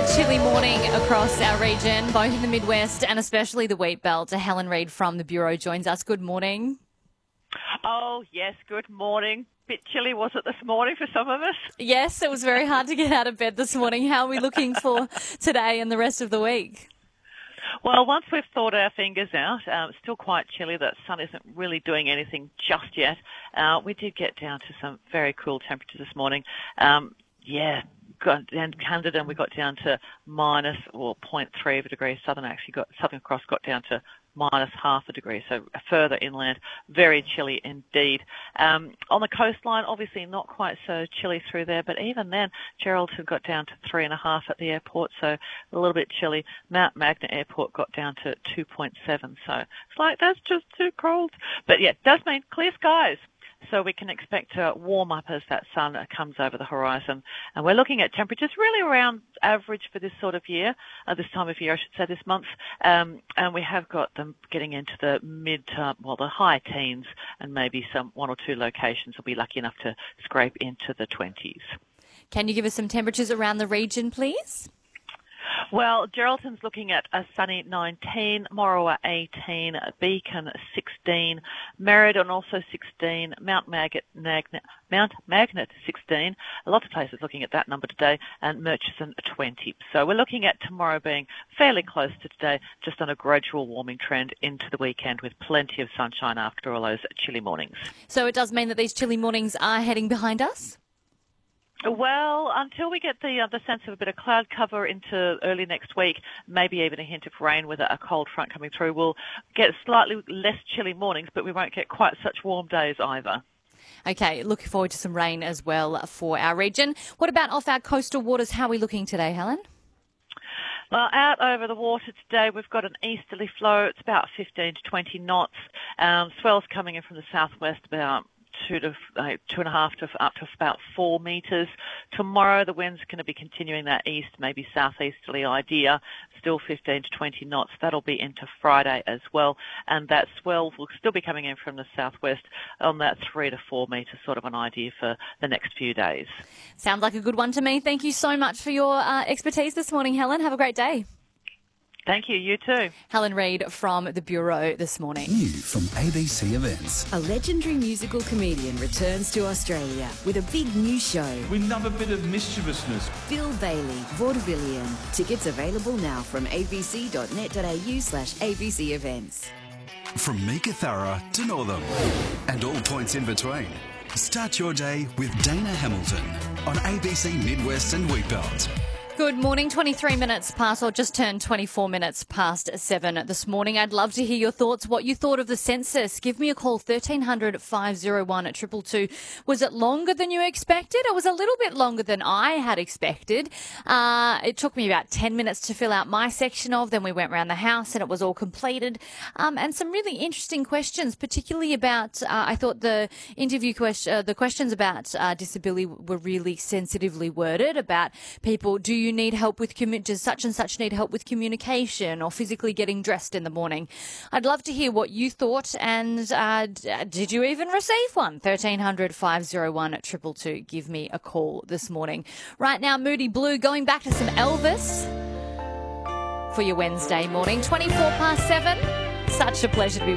A chilly morning across our region, both in the Midwest and especially the Wheat Belt. Helen Reid from the Bureau joins us. Good morning. Oh, yes, good morning. Bit chilly, was it, this morning for some of us? Yes, it was very hard to get out of bed this morning. How are we looking for today and the rest of the week? Well, once we've thawed our fingers out, it's still quite chilly. The sun isn't really doing anything just yet. We did get down to some very cool temperatures this morning. And Canada, we got down to minus 0.3 of a degree. Southern Cross got down to minus half a degree, so further inland, very chilly indeed. On the coastline, obviously not quite so chilly through there, but even then, Geraldton got down to 3.5 at the airport, so a little bit chilly. Mount Magnet Airport got down to 2.7, so it's like that's just too cold. But yeah, it does mean clear skies. So we can expect to warm up as that sun comes over the horizon. And we're looking at temperatures really around average for this sort of year, this time of year, I should say, this month. And we have got them getting into the the high teens, and maybe one or two locations will be lucky enough to scrape into the 20s. Can you give us some temperatures around the region, please? Well, Geraldton's looking at a sunny 19, Morawa 18, Beacon 16, Merredin also 16, Mount Magnet 16. Lots of places looking at that number today, and Murchison 20. So we're looking at tomorrow being fairly close to today, just on a gradual warming trend into the weekend with plenty of sunshine after all those chilly mornings. So it does mean that these chilly mornings are heading behind us? Well, until we get the sense of a bit of cloud cover into early next week, maybe even a hint of rain with a cold front coming through, we'll get slightly less chilly mornings, but we won't get quite such warm days either. Okay, looking forward to some rain as well for our region. What about off our coastal waters? How are we looking today, Helen? Well, out over the water today, we've got an easterly flow. It's about 15 to 20 knots. Swells coming in from the southwest about 2.5 to up to about 4 metres. Tomorrow the wind's going to be continuing that east, maybe southeasterly idea, still 15 to 20 knots. That'll be into Friday as well, and that swell will still be coming in from the southwest on that 3 to 4 metres sort of an idea for the next few days. Sounds like a good one to me. Thank you so much for your expertise this morning, Helen. Have a great day. Thank you. You too. Helen Reid from the Bureau this morning. New from ABC Events. A legendary musical comedian returns to Australia with a big new show. We love a bit of mischievousness. Bill Bailey, Vaudevillian. Tickets available now from abc.net.au/ABC Events. From Meekatharra to Northam and all points in between. Start your day with Dana Hamilton on ABC Midwest and Wheat Belt. Good morning, 23 minutes past, or just turned 24 minutes past 7 this morning. I'd love to hear your thoughts, what you thought of the census. Give me a call, 1300 501 222. Was it longer than you expected? It was a little bit longer than I had expected. It took me about 10 minutes to fill out my section of, then we went around the house and it was all completed. And some really interesting questions, particularly about, I thought the the questions about disability were really sensitively worded, about people, do you need help with does such and such need help with communication or physically getting dressed in the morning? I'd love to hear what you thought, and did you even receive one? 1300 501 222. Give me a call this morning. Right now, Moody Blue, going back to some Elvis for your Wednesday morning. 24 past 7. Such a pleasure to be